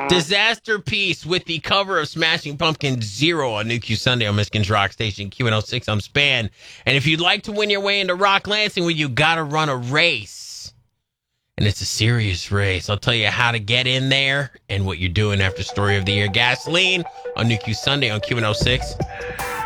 Disaster Piece with the cover of Smashing Pumpkins 0 on New Q Sunday on Michigan's Rock Station, Q106. I'm Span. And if you'd like to win your way into Rock Lansing, well, you got to run a race. And it's a serious race. I'll tell you how to get in there and what you're doing after Story of the Year. Gasoline on New Q Sunday on Q106.